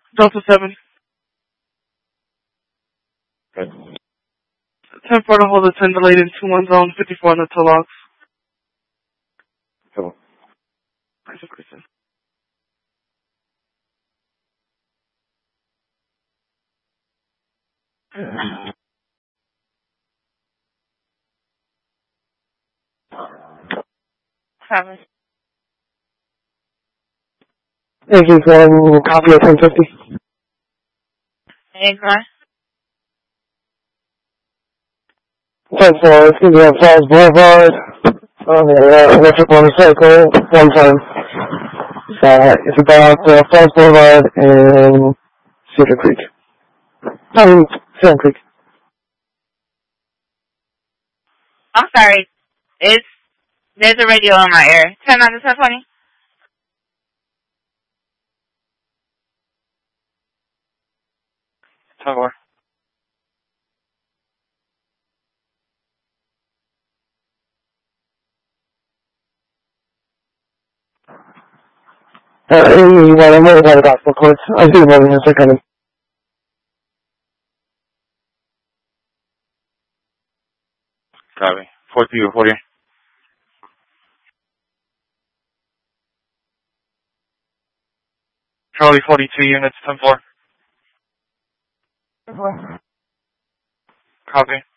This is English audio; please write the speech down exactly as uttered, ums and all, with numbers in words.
Delta seven. Okay. ten four to hold the ten delayed in two one zone, fifty-four on the two logs. Come on. Nice increase. Seven. Yankee one, copy at ten fifty. Eight-nine. ten four, it's going to be on Falls Boulevard on the uh, electric motorcycle, one time. Uh, it's about uh, Falls Boulevard and Cedar Creek. I mean, Sand Creek. I'm sorry. It's, there's a radio in my ear. ten nine to ten twenty. ten four. Uh, Amy, well, I'm worried about the gospel courts. I see them over here, so kind of. Copy. forty or forty. Charlie forty-two units, ten four. ten four. Copy.